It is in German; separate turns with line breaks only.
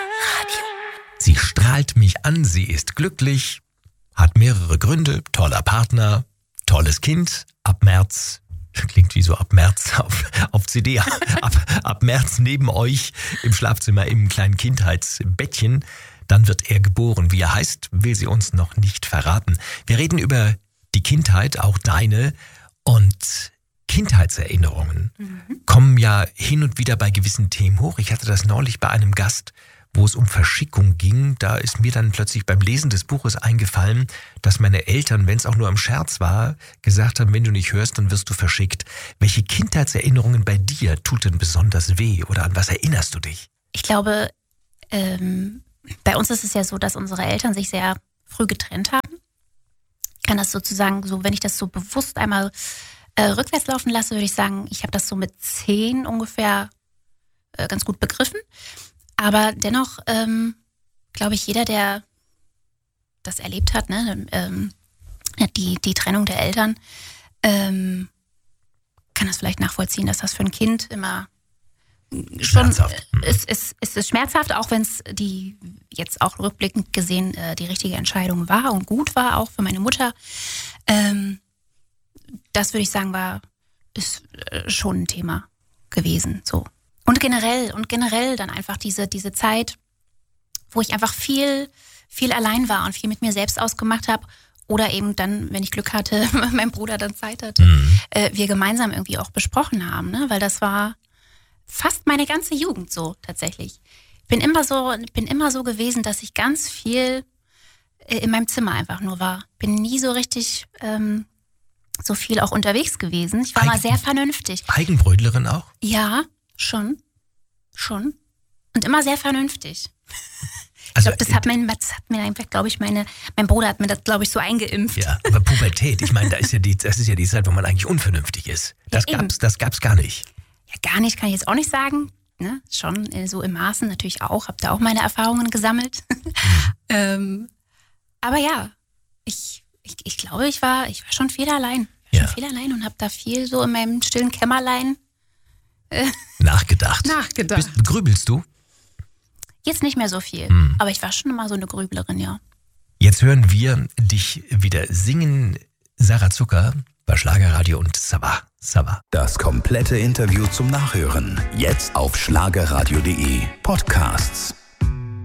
Radio. Sie strahlt mich an, sie ist glücklich, hat mehrere Gründe, toller Partner, tolles Kind, ab März, klingt wie so ab März auf CD, ab März neben euch im Schlafzimmer im kleinen Kindheitsbettchen. Dann wird er geboren. Wie er heißt, will sie uns noch nicht verraten. Wir reden über die Kindheit, auch deine, und Kindheitserinnerungen kommen ja hin und wieder bei gewissen Themen hoch. Ich hatte das neulich bei einem Gast, wo es um Verschickung ging. Da ist mir dann plötzlich beim Lesen des Buches eingefallen, dass meine Eltern, wenn es auch nur im Scherz war, gesagt haben, wenn du nicht hörst, dann wirst du verschickt. Welche Kindheitserinnerungen bei dir tut denn besonders weh oder an was erinnerst du dich?
Ich glaube, bei uns ist es ja so, dass unsere Eltern sich sehr früh getrennt haben. Ich kann das sozusagen so, wenn ich das so bewusst einmal rückwärts laufen lasse, würde ich sagen, ich habe das so mit 10 ungefähr ganz gut begriffen. Aber dennoch, glaube ich, jeder, der das erlebt hat, ne, die Trennung der Eltern, kann das vielleicht nachvollziehen, dass das für ein Kind immer schon es ist schmerzhaft, auch wenn es die jetzt auch rückblickend gesehen die richtige Entscheidung war und gut war, auch für meine Mutter. Das würde ich sagen, ist schon ein Thema gewesen, so. Und generell dann einfach diese Zeit, wo ich einfach viel allein war und viel mit mir selbst ausgemacht habe. Oder eben dann, wenn ich Glück hatte, mein Bruder dann Zeit hatte, wir gemeinsam irgendwie auch besprochen haben, ne? Weil das war fast meine ganze Jugend so tatsächlich. Bin immer so gewesen, dass ich ganz viel in meinem Zimmer einfach nur war. Bin nie so richtig so viel auch unterwegs gewesen. Ich war mal sehr vernünftig.
Eigenbrötlerin auch?
Ja, schon. Und immer sehr vernünftig.
Also,
ich glaube, das hat mir einfach, glaube ich, mein Bruder hat mir das, glaube ich, so eingeimpft.
Ja, aber Pubertät, ich meine, das ist ja die Zeit, wo man eigentlich unvernünftig ist. Das gab's gar nicht.
Ja, gar nicht, kann ich jetzt auch nicht sagen. Ne? Schon so im Maßen natürlich auch. Habe da auch meine Erfahrungen gesammelt. Aber ja, ich glaube, ich war schon viel allein. Und habe da viel so in meinem stillen Kämmerlein
nachgedacht. Grübelst du?
Jetzt nicht mehr so viel, aber ich war schon immer so eine Grüblerin, ja.
Jetzt hören wir dich wieder singen, Sarah Zucker, bei Schlagerradio und Ça va.
Das komplette Interview zum Nachhören, jetzt auf schlagerradio.de Podcasts.